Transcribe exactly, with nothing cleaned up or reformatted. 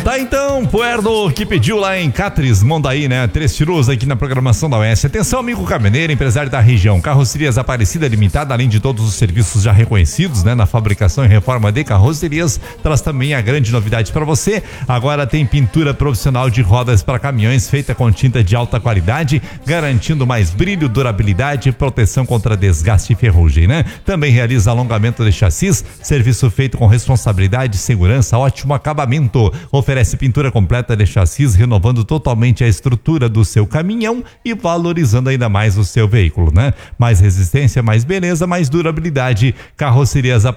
Tá então, Puerdo que pediu lá em Catres, Mondaí, né? Três tirus aqui na programação da Oeste. Atenção, amigo caminhoneiro, empresário da região. Carrocerias Aparecida Limitada, além de todos os serviços já reconhecidos, né? Na fabricação e reforma de carrocerias, traz também a grande novidade para você. Agora tem pintura profissional de rodas para caminhões feita com tinta de alta qualidade, garantindo mais brilho, durabilidade e proteção contra desgaste e ferrugem, né? Também realiza alongamento de chassis, serviço feito com responsabilidade, segurança, ótimo acabamento. Oferece pintura completa de chassis, renovando totalmente a estrutura do seu caminhão e valorizando ainda mais o seu veículo, né? Mais resistência, mais beleza, mais durabilidade. Carrocerias